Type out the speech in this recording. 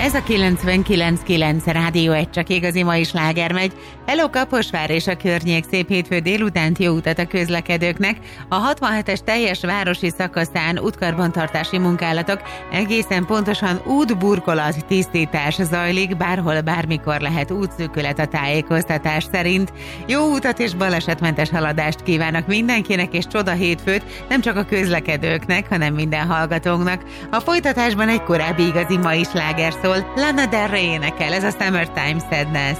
Ez a 99.9 Rádió Egy, csak igazi mai sláger megy. Hello Kaposvár és a környék, szép hétfő délutánt, jó utat a közlekedőknek. A 67-es teljes városi szakaszán útkarbantartási munkálatok, egészen pontosan útburkolat tisztítás zajlik, bárhol bármikor lehet útszűkület a tájékoztatás szerint. Jó utat és balesetmentes haladást kívánok mindenkinek, és csoda hétfőt nem csak a közlekedőknek, hanem minden hallgatónknak. A folytatásban egy korábbi igazi mai sláger szól, Lana Del Rey énekel, ez a Summertime Sadness.